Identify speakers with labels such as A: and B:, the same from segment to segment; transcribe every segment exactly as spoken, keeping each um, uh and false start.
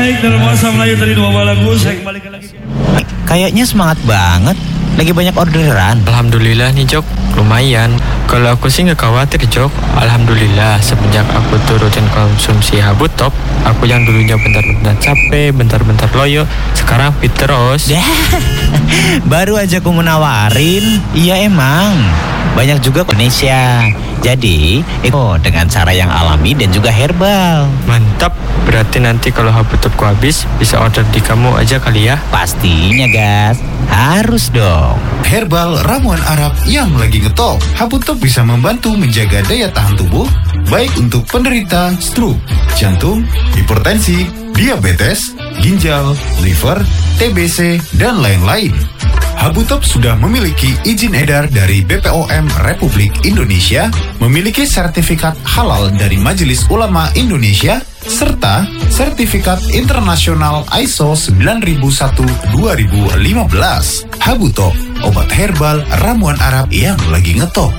A: Baik, dalam masa Melayu tadi dua lagu, saya kembalikan lagi.
B: Kayaknya semangat banget. Lagi banyak orderan.
C: Alhamdulillah nih Jok, lumayan. Kalau aku sih nggak khawatir Jok. Alhamdulillah semenjak aku turutin konsumsi Habutop, aku yang dulunya bentar-bentar capek, bentar-bentar loyo, sekarang fit terus.
B: Baru aja aku menawarin. Iya emang banyak juga Indonesia. Jadi oh, dengan cara yang alami dan juga herbal.
C: Mantap. Berarti nanti kalau Habutopku habis, bisa order di kamu aja kali ya.
B: Pastinya gas, harus dong.
D: Herbal ramuan Arab yang lagi ngetop. Habutop bisa membantu menjaga daya tahan tubuh, baik untuk penderita stroke, jantung, hipertensi, diabetes, ginjal, liver, T B C, dan lain-lain. Habutop sudah memiliki izin edar dari B P O M Republik Indonesia, memiliki sertifikat halal dari Majelis Ulama Indonesia, serta sertifikat internasional I S O sembilan ribu satu dua ribu lima belas. Habutop, obat herbal ramuan Arab yang lagi ngetop.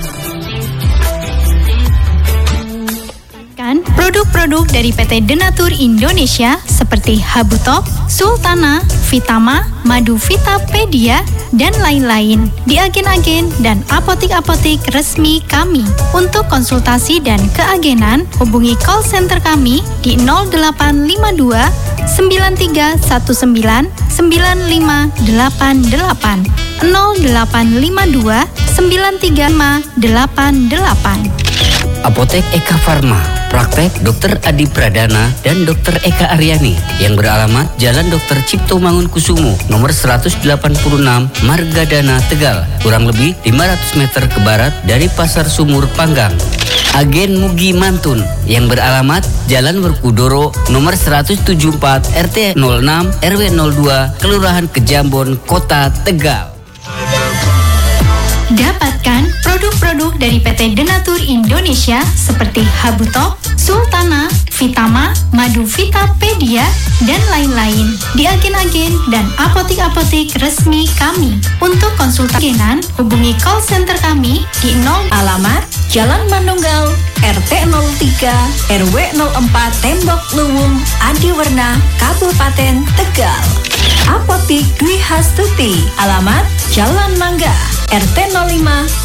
E: Produk-produk dari P T Denatur Indonesia seperti Habutop, Sultana, Vitama, Madu Vitapedia, dan lain-lain di agen-agen dan apotik-apotik resmi kami. Untuk konsultasi dan keagenan, hubungi call center kami di nol delapan lima dua sembilan tiga satu sembilan sembilan lima delapan delapan nol delapan lima dua sembilan tiga lima delapan delapan.
F: Apotek Eka Farma, praktek Dokter Adi Pradana dan Dokter Eka Aryani yang beralamat Jalan Dokter Cipto Mangunkusumo nomor seratus delapan puluh enam Margadana Tegal, kurang lebih lima ratus meter ke barat dari Pasar Sumur Panggang. Agen Mugi Mantun yang beralamat Jalan Werkudoro nomor seratus tujuh puluh empat R T nol enam R W nol dua Kelurahan Kejambon, Kota Tegal.
E: Dapatkan produk-produk dari P T Denatur Indonesia seperti Habutop, Sultana, Vitama, Madu Vitapedia, dan lain-lain di agen-agen dan apotik-apotik resmi kami. Untuk konsultasi, hubungi call center kami di nol alamat Jalan Manunggal R T nol tiga R W nol empat Tembok Luwung Adiwerna Kabupaten Tegal. Apotik Dwi Hastuti, alamat Jalan Mangga R T nol lima